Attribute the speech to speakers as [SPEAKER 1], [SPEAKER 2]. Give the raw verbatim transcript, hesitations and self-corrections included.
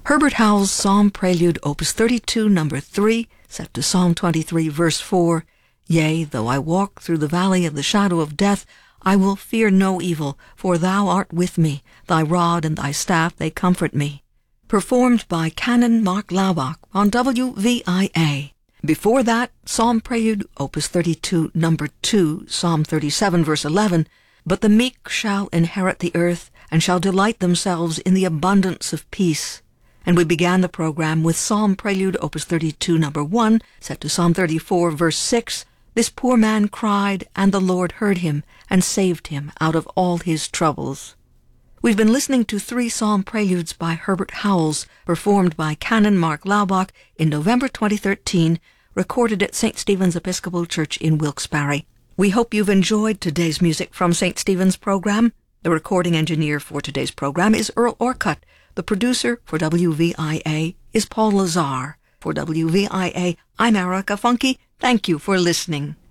[SPEAKER 1] Herbert Howells' Psalm Prelude, Opus thirty-two, number three, set to Psalm twenty-three, verse four. Yea, though I walk through the valley of the shadow of death, I will fear no evil, for thou art with me. Thy rod and thy staff, they comfort me. Performed by Canon Mark Laubach on W V I A. Before that, Psalm Prelude, Opus thirty-two, number two, Psalm thirty-seven, verse eleven. But the meek shall inherit the earth, and shall delight themselves in the abundance of peace. And we began the program with Psalm Prelude, Opus thirty-two, number one, set to Psalm thirty-four, verse six. This poor man cried, and the Lord heard him, and saved him out of all his troubles. We've been listening to three psalm preludes by Herbert Howells, performed by Canon Mark Laubach in November twenty thirteen, recorded at Saint Stephen's Episcopal Church in Wilkes-Barre. We hope you've enjoyed today's music from Saint Stephen's program. The recording engineer for today's program is Earl Orcutt. The producer for W V I A is Paul Lazar. For W V I A, I'm Erica Funke. Thank you for listening.